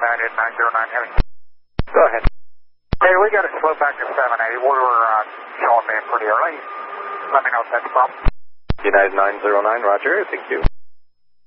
United 909 heavy. Go ahead. Hey, we got a slow back to 780. We were showing me pretty early. Let me know if that's a problem. United 909, roger. Thank you.